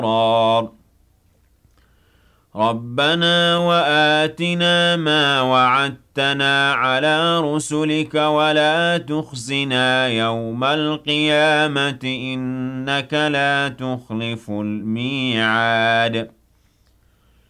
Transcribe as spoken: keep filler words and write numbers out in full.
الأبرار ربنا وآتنا ما وعدتنا على رسلك ولا تخزنا يوم القيامة إنك لا تخلف الميعاد